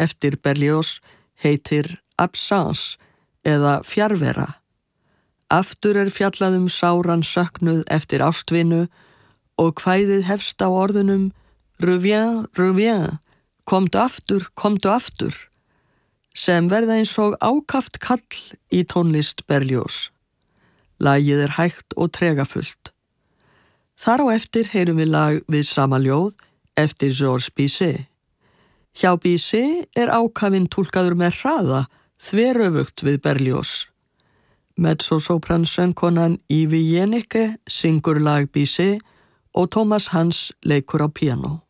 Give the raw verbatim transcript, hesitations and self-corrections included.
eftir Berlioz heitir Absence eða fjarvera. Aftur er fjallað um sáran söknuð eftir ástvinu og kvæðið hefst á orðunum Reviens, reviens, komdu aftur, komdu aftur, sem verða eins og ákaft kall í tónlist Berlioz. Lagið er hægt og tregafullt. Þar á eftir heyrum við lag við sama ljóð eftir Georges Bizet. Hjá Bizet er ákafinn túlkaður með hraða, þveröfugt við Berlioz. Mezzo-sopran söngkonan Yvi Jennecke syngur lag Bizet og Thomas Hans leikur á píanó.